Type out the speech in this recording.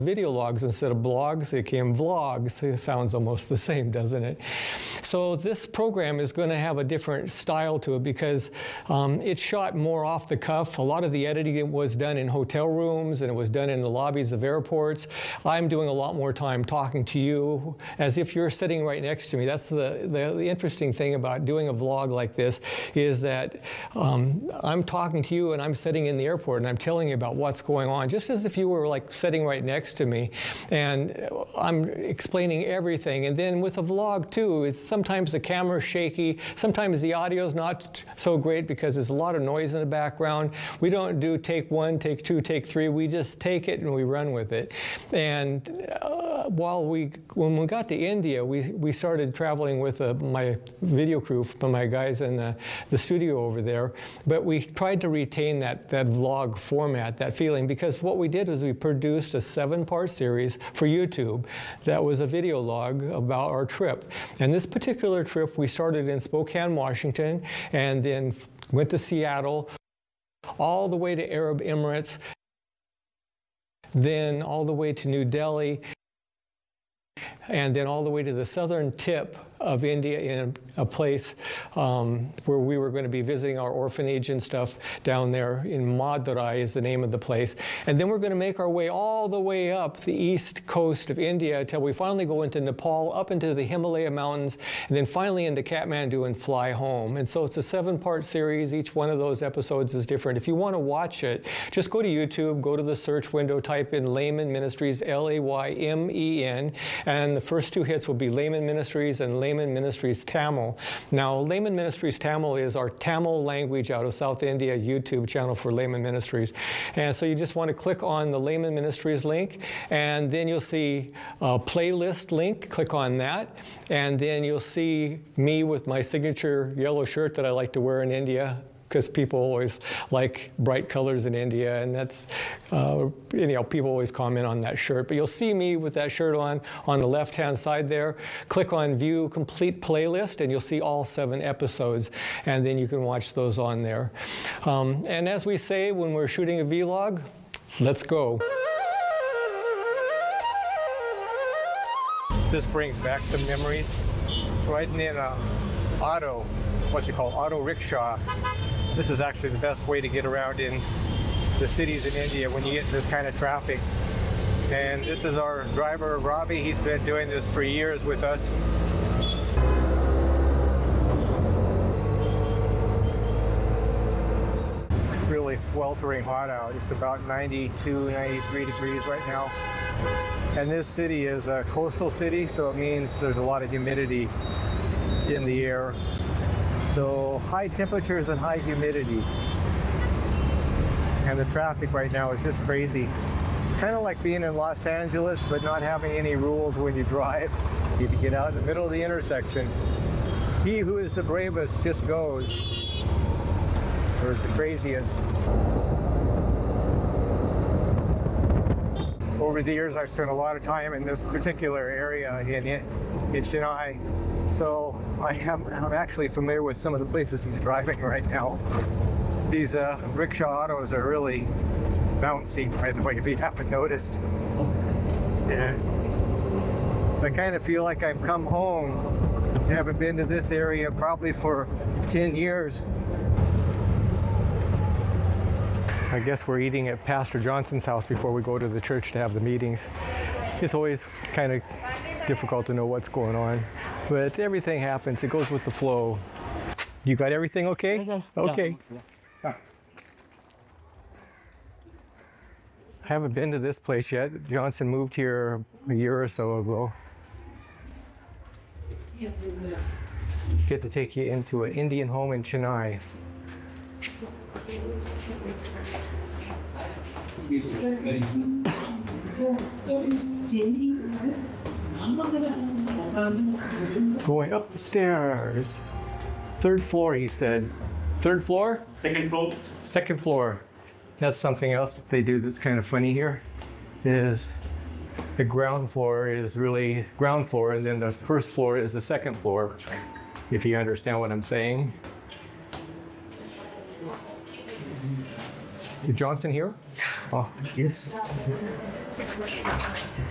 video logs instead of blogs. It became vlogs. It sounds almost the same, doesn't it? So this program is going to have a different style to it because it's shot more off the cuff. A lot of the editing was done in hotel rooms and it was done in the lobbies of airports. I'm doing a lot more time talking to you as if you're sitting right next to me. That's the interesting thing about doing a vlog like this is that I'm talking to you and I'm sitting in the airport and I'm telling you about what's going on, just as if you were like sitting right next to me, and I'm explaining everything. And then with a vlog too, it's sometimes the camera's shaky, sometimes the audio's not so great because there's a lot of noise in the background. We don't do take one, take two, take three. We just take it and we run with it. And when we got to India, we started traveling with my video crew, my guys in the studio over there. But we tried to retain that vlog format, that feeling, because what we did was we produced a 7-part series for YouTube that was a video log about our trip. And this particular trip, we started in Spokane, Washington, and then went to Seattle, all the way to Arab Emirates, then all the way to New Delhi, and then all the way to the southern tip of India in a place where we were going to be visiting our orphanage and stuff down there in Madurai is the name of the place. And then we're going to make our way all the way up the east coast of India until we finally go into Nepal, up into the Himalaya mountains, and then finally into Kathmandu and fly home. And so it's a 7-part series. Each one of those episodes is different. If you want to watch it, just go to YouTube, go to the search window, type in Layman Ministries, L-A-Y-M-E-N, and the first 2 hits will be Layman Ministries and Layman Ministries Tamil. Now, Layman Ministries Tamil is our Tamil language out of South India YouTube channel for Layman Ministries. And so you just want to click on the Layman Ministries link, and then you'll see a playlist link. Click on that, and then you'll see me with my signature yellow shirt that I like to wear in India, because people always like bright colors in India, and that's, people always comment on that shirt. But you'll see me with that shirt on the left-hand side there. Click on View Complete Playlist, and you'll see all 7 episodes, and then you can watch those on there. And as we say when we're shooting a vlog, let's go. This brings back some memories. Riding in a what you call auto rickshaw. This is actually the best way to get around in the cities in India when you get this kind of traffic. And this is our driver, Ravi. He's been doing this for years with us. Really sweltering hot out. It's about 92, 93 degrees right now. And this city is a coastal city, so it means there's a lot of humidity in the air. So high temperatures and high humidity. And the traffic right now is just crazy. Kind of like being in Los Angeles, but not having any rules when you drive. You can get out in the middle of the intersection. He who is the bravest just goes. Or is the craziest. Over the years, I've spent a lot of time in this particular area in Chennai. So I'm actually familiar with some of the places he's driving right now. These rickshaw autos are really bouncy, by the way, if you haven't noticed. Yeah. I kind of feel like I've come home. I haven't been to this area probably for 10 years. I guess we're eating at Pastor Johnson's house before we go to the church to have the meetings. It's always kind of difficult to know what's going on, but everything happens. It goes with the flow. You got everything okay? Okay. I haven't been to this place yet. Johnson moved here a year or so ago. Get to take you into an Indian home in Chennai. Going up the stairs. 3rd floor, he said. 3rd floor? 2nd floor. 2nd floor. That's something else that they do that's kind of funny here, is the ground floor is really ground floor, and then the 1st floor is the 2nd floor, if you understand what I'm saying. Is Johnson here? Oh, yes.